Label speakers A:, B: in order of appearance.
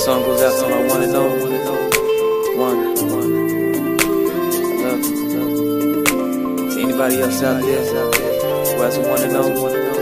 A: song goes out to my one and only. One. I love you. To anybody else out there who has a one and only.